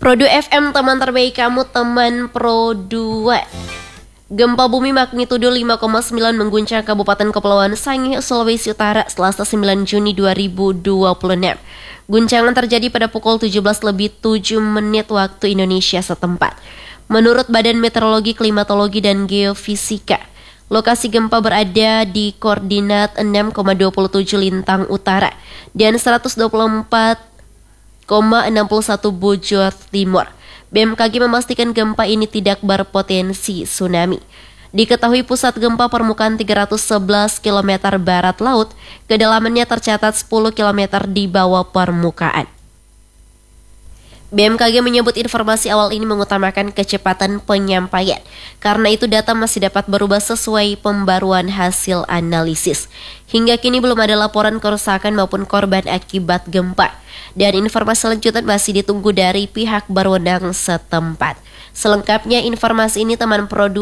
Pro 2 FM, teman terbaik kamu, teman Pro 2. Gempa bumi magnitudo 5,9 mengguncang Kabupaten Kepulauan Sangihe, Sulawesi Utara, Selasa 9 Juni 2026. Guncangan terjadi pada pukul 17:07 waktu Indonesia setempat. Menurut Badan Meteorologi, Klimatologi, dan Geofisika, lokasi gempa berada di koordinat 6,27 lintang utara dan 124,61 bujur timur. BMKG memastikan gempa ini tidak berpotensi tsunami. Diketahui pusat gempa permukaan 311 km barat laut, kedalamannya tercatat 10 km di bawah permukaan. BMKG menyebut informasi awal ini mengutamakan kecepatan penyampaian. Karena itu data masih dapat berubah sesuai pembaruan hasil analisis. Hingga kini belum ada laporan kerusakan maupun korban akibat gempa. Dan informasi selanjutnya masih ditunggu dari pihak berwenang setempat. Selengkapnya informasi ini teman Pro 2